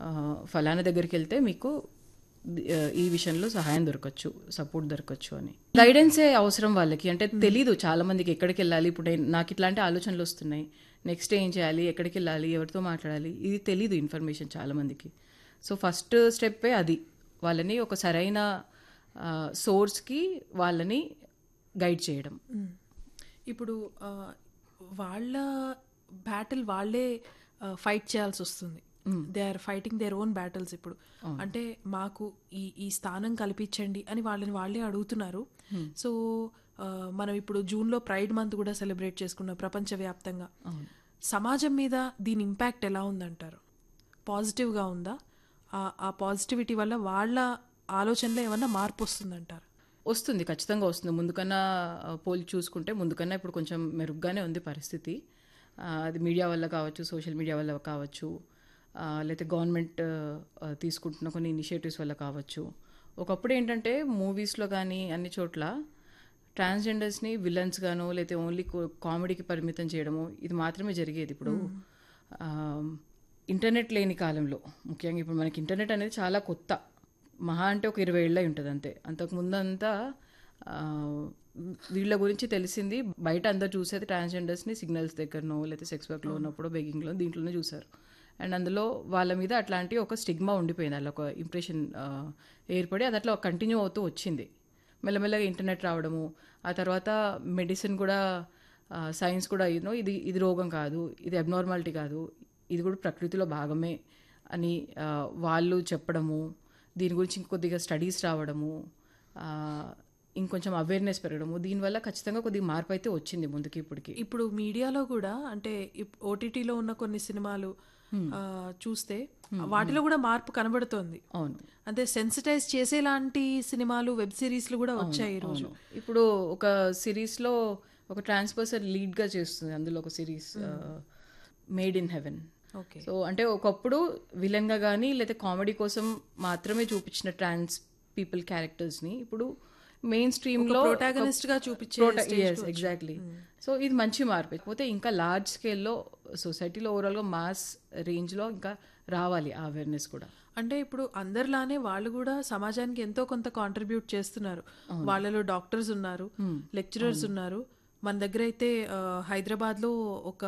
ఫలానా దగ్గరికి వెళ్తే మీకు ఈ విషయంలో సహాయం దొరకచ్చు, సపోర్ట్ దొరకచ్చు అని గైడెన్సే అవసరం వాళ్ళకి. అంటే తెలీదు చాలా మందికి ఎక్కడికి వెళ్ళాలి. ఇప్పుడు నాకు ఇట్లాంటి ఆలోచనలు వస్తున్నాయి, నెక్స్ట్ ఏం చేయాలి, ఎక్కడికి వెళ్ళాలి, ఎవరితో మాట్లాడాలి, ఇది తెలీదు ఇన్ఫర్మేషన్ చాలా మందికి. సో ఫస్ట్ స్టెప్పే అది, వాళ్ళని ఒక సరైన సోర్స్కి వాళ్ళని గైడ్ చేయడం. ఇప్పుడు వాళ్ళ బ్యాటిల్ వాళ్ళే ఫైట్ చేయాల్సి వస్తుంది. They are fighting their own battles. ఇప్పుడు అంటే మాకు ఈ స్థానం కల్పించండి అని వాళ్ళే అడుగుతున్నారు. సో మనం ఇప్పుడు జూన్లో ప్రైడ్ మంత్ కూడా సెలబ్రేట్ చేసుకున్నాం ప్రపంచవ్యాప్తంగా. సమాజం మీద దీని ఇంపాక్ట్ ఎలా ఉందంటారు? పాజిటివ్గా ఉందా? ఆ పాజిటివిటీ వల్ల వాళ్ళ ఆలోచనలో ఏమన్నా మార్పు వస్తుందంటారు? వస్తుంది, ఖచ్చితంగా వస్తుంది. ముందుకన్నా పోల్చి చూసుకుంటే ముందుకన్నా ఇప్పుడు కొంచెం మెరుగ్గానే ఉంది పరిస్థితి. అది మీడియా వల్ల కావచ్చు, సోషల్ మీడియా వల్ల కావచ్చు, లేకపోతే గవర్నమెంట్ తీసుకుంటున్న కొన్ని ఇనిషియేటివ్స్ వల్ల కావచ్చు. ఒకప్పుడు ఏంటంటే మూవీస్లో కానీ అన్ని చోట్ల ట్రాన్స్జెండర్స్ని విలన్స్ గానో లేకపోతే ఓన్లీ కామెడీకి పరిమితం చేయడము ఇది మాత్రమే జరిగేది. ఇప్పుడు ఇంటర్నెట్ లేని కాలంలో, ముఖ్యంగా ఇప్పుడు మనకి ఇంటర్నెట్ అనేది చాలా కొత్త, మహా అంటే ఒక 20 ఏళ్ళై ఉంటుంది అంతే. అంతకుముందంతా వీళ్ళ గురించి తెలిసింది బయట అందరు చూసేది ట్రాన్స్జెండర్స్ని సిగ్నల్స్ దగ్గరనో లేకపోతే సెక్స్ వర్క్లో ఉన్నప్పుడు బెగ్గింగ్లో దీంట్లోనే చూసారు. అండ్ అందులో వాళ్ళ మీద అట్లాంటి ఒక స్టిగ్మా ఉండిపోయింది, అలా ఒక ఇంప్రెషన్ ఏర్పడి అది అట్లా కంటిన్యూ అవుతూ వచ్చింది. మెల్లమెల్లగా ఇంటర్నెట్ రావడము, ఆ తర్వాత మెడిసిన్ కూడా, సైన్స్ కూడా ఇది రోగం కాదు, ఇది అబ్నార్మాలిటీ కాదు, ఇది కూడా ప్రకృతిలో భాగమే అని వాళ్ళు చెప్పడము, దీని గురించి ఇంకొద్దిగా స్టడీస్ రావడము, ఇంకొంచెం అవేర్నెస్ పెరగడము, దీనివల్ల ఖచ్చితంగా కొద్దిగా మార్పు అయితే వచ్చింది ముందుకి ఇప్పటికి. ఇప్పుడు మీడియాలో కూడా అంటే ఓటీటీలో ఉన్న కొన్ని సినిమాలు చూస్తే వాటిలో కూడా మార్పు కనబడుతోంది. అవును, అంటే సెన్సిటైజ్ చేసేలాంటి సినిమాలు, వెబ్ సిరీస్లు కూడా వచ్చాయి ఈరోజు. ఇప్పుడు ఒక సిరీస్లో ఒక ట్రాన్స్ పర్సన్ లీడ్గా చేస్తుంది, అందులో ఒక series made in heaven. So అంటే ఒకప్పుడు విలన్గా కానీ లేదా కామెడీ కోసం మాత్రమే చూపించిన ట్రాన్స్ పీపుల్ క్యారెక్టర్స్ని ఇప్పుడు మెయిన్ స్ట్రీమ్లో ప్రొటాగనిస్ట్గా చూపించే. ఎగ్జాక్ట్లీ. సో ఇది మంచి మార్పు. పోతే ఇంకా లార్జ్ స్కేల్లో సొసైటీలో ఓవరాల్గా మాస్ రేంజ్లో ఇంకా రావాలి ఆ అవేర్నెస్ కూడా. అంటే ఇప్పుడు అందరిలానే వాళ్ళు కూడా సమాజానికి ఎంతో కొంత కాంట్రిబ్యూట్ చేస్తున్నారు. వాళ్ళలో డాక్టర్స్ ఉన్నారు, లెక్చరర్స్ ఉన్నారు. మన దగ్గర అయితే హైదరాబాద్లో ఒక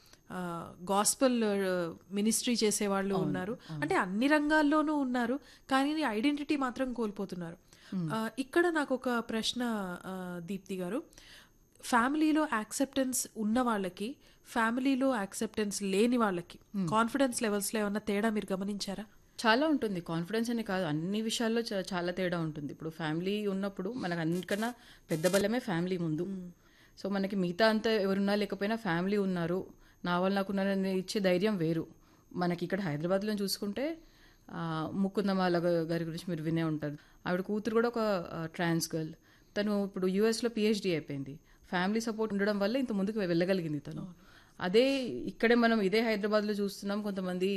గాస్పల్ మినిస్ట్రీ చేసేవాళ్ళు ఉన్నారు. అంటే అన్ని రంగాల్లోనూ ఉన్నారు, కానీ ఐడెంటిటీ మాత్రం కోల్పోతున్నారు. ఇక్కడ నాకు ఒక ప్రశ్న దీప్తి గారు, ఫ్యామిలీలో యాక్సెప్టెన్స్ ఉన్న వాళ్ళకి, ఫ్యామిలీలో యాక్సెప్టెన్స్ లేని వాళ్ళకి కాన్ఫిడెన్స్ లెవెల్స్లో ఏమన్నా తేడా మీరు గమనించారా? చాలా ఉంటుంది. కాన్ఫిడెన్స్ అని కాదు, అన్ని విషయాల్లో చాలా తేడా ఉంటుంది. ఇప్పుడు ఫ్యామిలీ ఉన్నప్పుడు మనకు అన్నిటికన్నా పెద్ద బలమే ఫ్యామిలీ ముందు. సో మనకి మిగతా అంతా ఎవరున్నా లేకపోయినా ఫ్యామిలీ ఉన్నారు, నా వాళ్ళు నాకున్నారని ఇచ్చే ధైర్యం వేరు. మనకి ఇక్కడ హైదరాబాద్లో చూసుకుంటే ముకుందమాల గారి గురించి మీరు వినే ఉంటారు. ఆవిడ కూతురు కూడా ఒక ట్రాన్స్ గర్ల్. తను ఇప్పుడు యూఎస్లో పిహెచ్డి అయిపోయింది. ఫ్యామిలీ సపోర్ట్ ఉండడం వల్ల ఇంత ముందుకు వెళ్ళగలిగింది తను. అదే ఇక్కడే మనం ఇదే హైదరాబాద్లో చూస్తున్నాం, కొంతమంది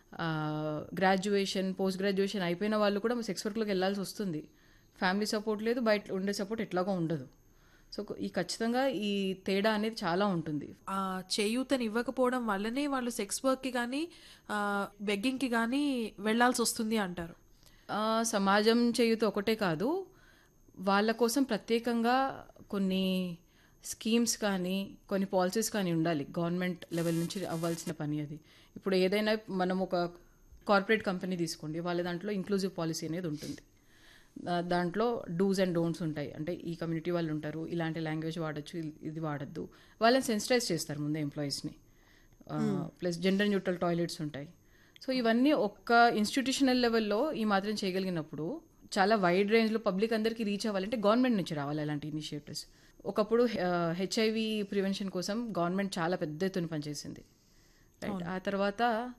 గ్రాడ్యుయేషన్, పోస్ట్ గ్రాడ్యుయేషన్ అయిపోయిన వాళ్ళు కూడా సెక్స్ వర్క్లోకి వెళ్ళాల్సి వస్తుంది. ఫ్యామిలీ సపోర్ట్ లేదు, బయట ఉండే సపోర్ట్ ఎట్లాగో ఉండదు. సో ఈ ఖచ్చితంగా ఈ తేడా అనేది చాలా ఉంటుంది. చేయూతని ఇవ్వకపోవడం వల్లనే వాళ్ళు సెక్స్ వర్క్కి కానీ బెగ్గింగ్కి కానీ వెళ్లాల్సి వస్తుంది అంటారు. సమాజం చేయూత ఒకటే కాదు, వాళ్ళ కోసం ప్రత్యేకంగా కొన్ని స్కీమ్స్ కానీ కొన్ని పాలసీస్ కానీ ఉండాలి. గవర్నమెంట్ లెవెల్ నుంచి అవ్వాల్సిన పని అది. ఇప్పుడు ఏదైనా మనం ఒక కార్పొరేట్ కంపెనీ తీసుకోండి, వాళ్ళ దాంట్లో ఇంక్లూజివ్ పాలసీ అనేది ఉంటుంది. దాంట్లో డూస్ అండ్ డోంట్స్ ఉంటాయి. అంటే ఈ కమ్యూనిటీ వాళ్ళు ఉంటారు, ఇలాంటి లాంగ్వేజ్ వాడచ్చు, ఇది వాడద్దు, వాళ్ళని సెన్సిటైజ్ చేస్తారు ముందే ఎంప్లాయీస్ని. ప్లస్ జెండర్ న్యూట్రల్ టాయిలెట్స్ ఉంటాయి. సో ఇవన్నీ ఒక్క ఇన్స్టిట్యూషనల్ లెవెల్లో ఈ మాత్రం చేయగలిగినప్పుడు చాలా వైడ్ రేంజ్లో పబ్లిక్ అందరికీ రీచ్ అవ్వాలంటే గవర్నమెంట్ నుంచి రావాలి అలాంటి ఇనిషియేటివ్స్. ఒకప్పుడు హెచ్ఐవి ప్రివెన్షన్ కోసం గవర్నమెంట్ చాలా పెద్ద ఎత్తున పనిచేసింది, రైట్. ఆ తర్వాత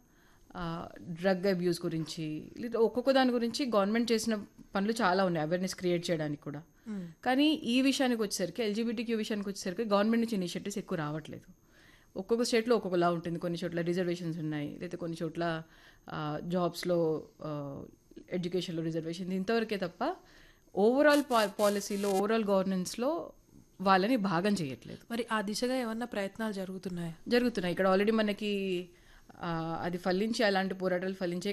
డ్రగ్ అబ్యూస్ గురించి ఒక్కొక్క దాని గురించి గవర్నమెంట్ చేసిన పనులు చాలా ఉన్నాయి అవేర్నెస్ క్రియేట్ చేయడానికి కూడా. కానీ ఈ విషయానికి వచ్చేసరికి, ఎల్జీబీటీక్యూ విషయానికి వచ్చేసరికి గవర్నమెంట్ నుంచి ఇనిషియేటివ్స్ ఎక్కువ రావట్లేదు. ఒక్కొక్క స్టేట్లో ఒక్కొక్కలా ఉంటుంది. కొన్ని చోట్ల రిజర్వేషన్స్ ఉన్నాయి, లేదా కొన్ని చోట్ల జాబ్స్లో, ఎడ్యుకేషన్లో రిజర్వేషన్, ఇంతవరకే తప్ప ఓవరాల్ పాలసీలో, ఓవరాల్ గవర్నెన్స్లో వాళ్ళని భాగం చేయట్లేదు. మరి ఆ దిశగా ఏమన్నా ప్రయత్నాలు జరుగుతున్నాయి? ఇక్కడ ఆల్రెడీ మనకి అది ఫలించి, అలాంటి పోరాటాలు ఫలించే